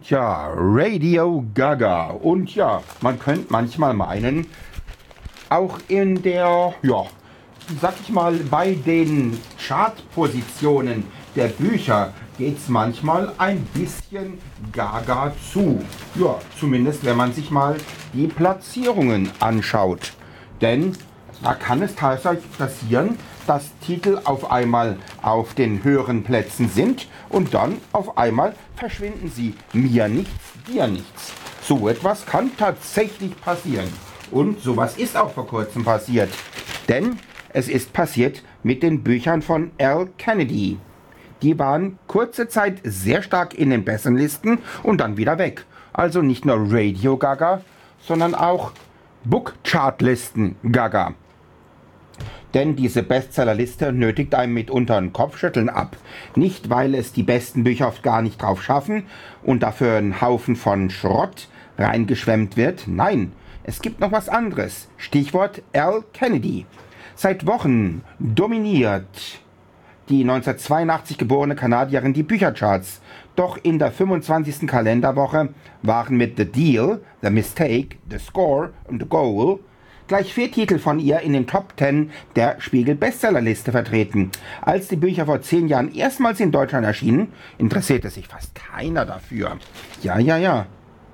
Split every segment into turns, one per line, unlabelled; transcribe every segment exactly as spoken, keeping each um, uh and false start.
Tja, Radio Gaga. Und ja, man könnte manchmal meinen, auch in der, ja, sag ich mal, bei den Chartpositionen der Bücher geht es manchmal ein bisschen gaga zu. Ja, zumindest wenn man sich mal die Platzierungen anschaut. Denn da kann es tatsächlich passieren, dass Titel auf einmal auf den höheren Plätzen sind und dann auf einmal verschwinden sie. Mir nichts, dir nichts. So etwas kann tatsächlich passieren. Und sowas ist auch vor kurzem passiert. Denn es ist passiert mit den Büchern von Al Kennedy. Die waren kurze Zeit sehr stark in den Bestsellerlisten und dann wieder weg. Also nicht nur Radio Gaga, sondern auch Book-Chartlisten Gaga. Denn diese Bestsellerliste nötigt einem mitunter ein Kopfschütteln ab. Nicht, weil es die besten Bücher oft gar nicht drauf schaffen und dafür ein Haufen von Schrott reingeschwemmt wird. Nein, es gibt noch was anderes. Stichwort Al Kennedy. Seit Wochen dominiert die neunzehnhundertzweiundachtzig geborene Kanadierin die Büchercharts. Doch in der fünfundzwanzigsten Kalenderwoche waren mit The Deal, The Mistake, The Score und The Goal gleich vier Titel von ihr in den Top Ten der Spiegel-Bestsellerliste vertreten. Als die Bücher vor zehn Jahren erstmals in Deutschland erschienen, interessierte sich fast keiner dafür. Ja, ja, ja.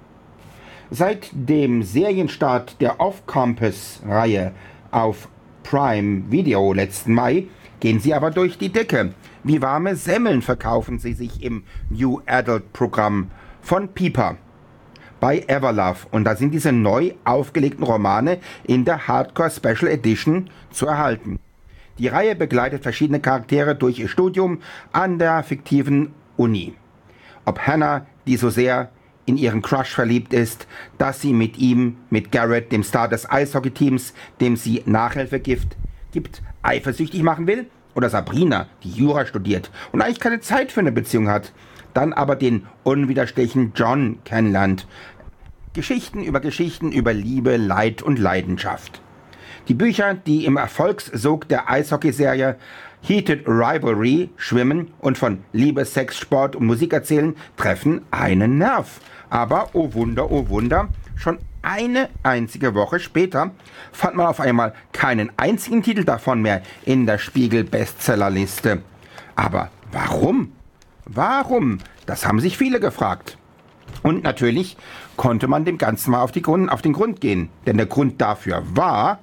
Seit dem Serienstart der Off-Campus-Reihe auf Prime Video letzten Mai gehen sie aber durch die Decke. Wie warme Semmeln verkaufen sie sich im New Adult Programm von Piper bei Everlove. Und da sind diese neu aufgelegten Romane in der Hardcore Special Edition zu erhalten. Die Reihe begleitet verschiedene Charaktere durch ihr Studium an der fiktiven Uni. Ob Hannah, die so sehr in ihren Crush verliebt ist, dass sie mit ihm, mit Garrett, dem Star des Eishockey-Teams, dem sie Nachhilfe gibt, gibt, eifersüchtig machen will, oder Sabrina, die Jura studiert und eigentlich keine Zeit für eine Beziehung hat, dann aber den unwiderstehlichen John kennenlernt. Geschichten über Geschichten über Liebe, Leid und Leidenschaft. Die Bücher, die im Erfolgssog der Eishockeyserie Heated Rivalry schwimmen und von Liebe, Sex, Sport und Musik erzählen, treffen einen Nerv. Aber, oh Wunder, oh Wunder, schon eine einzige Woche später fand man auf einmal keinen einzigen Titel davon mehr in der Spiegel-Bestsellerliste. Aber warum? Warum? Das haben sich viele gefragt. Und natürlich konnte man dem Ganzen mal auf, die Grund, auf den Grund gehen. Denn der Grund dafür war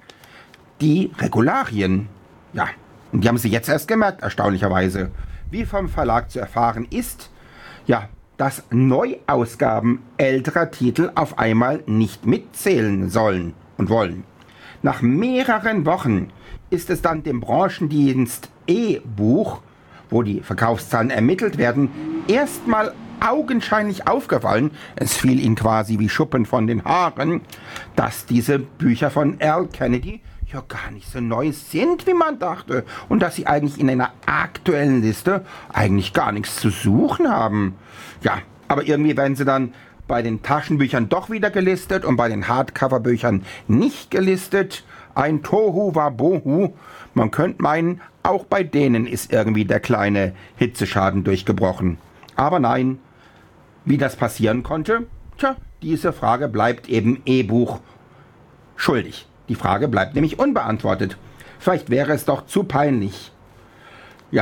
die Regularien. Ja, und die haben sie jetzt erst gemerkt, erstaunlicherweise. Wie vom Verlag zu erfahren ist, ja, dass Neuausgaben älterer Titel auf einmal nicht mitzählen sollen und wollen. Nach mehreren Wochen ist es dann dem Branchendienst E-Buch, wo die Verkaufszahlen ermittelt werden, erstmal augenscheinlich aufgefallen, es fiel ihnen quasi wie Schuppen von den Haaren, dass diese Bücher von Al Kennedy ja gar nicht so neu sind, wie man dachte, und dass sie eigentlich in einer aktuellen Liste eigentlich gar nichts zu suchen haben. Ja, aber irgendwie werden sie dann bei den Taschenbüchern doch wieder gelistet und bei den Hardcover-Büchern nicht gelistet. Ein Tohu Wabohu. Man könnte meinen, auch bei denen ist irgendwie der kleine Hitzeschaden durchgebrochen. Aber nein, wie das passieren konnte, tja, diese Frage bleibt eben E-Buch schuldig. Die Frage bleibt nämlich unbeantwortet. Vielleicht wäre es doch zu peinlich. Ja,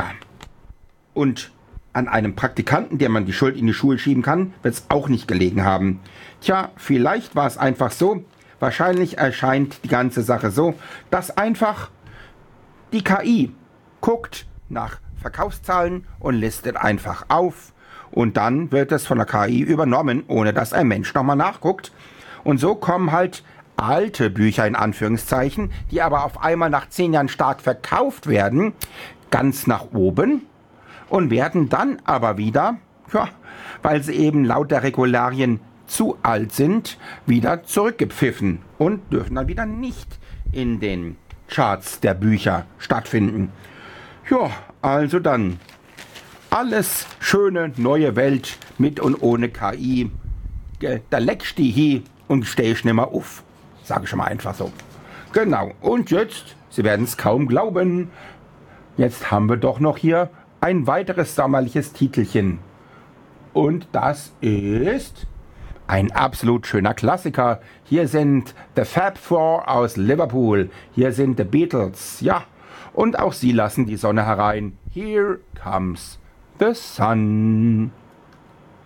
und an einem Praktikanten, der man die Schuld in die Schuhe schieben kann, wird es auch nicht gelegen haben. Tja, vielleicht war es einfach so, wahrscheinlich erscheint die ganze Sache so, dass einfach die K I guckt nach Verkaufszahlen und listet einfach auf und dann wird es von der K I übernommen, ohne dass ein Mensch nochmal nachguckt. Und so kommen halt alte Bücher in Anführungszeichen, die aber auf einmal nach zehn Jahren stark verkauft werden, ganz nach oben und werden dann aber wieder, ja, weil sie eben laut der Regularien zu alt sind, wieder zurückgepfiffen und dürfen dann wieder nicht in den Charts der Bücher stattfinden. Ja, also dann alles schöne neue Welt mit und ohne K I. Da leckst die hi und stehst nimmer auf. Sage ich schon mal einfach so. Genau, und jetzt, Sie werden es kaum glauben, jetzt haben wir doch noch hier ein weiteres sommerliches Titelchen. Und das ist ein absolut schöner Klassiker. Hier sind The Fab Four aus Liverpool. Hier sind The Beatles. Ja, und auch sie lassen die Sonne herein. Here comes the sun.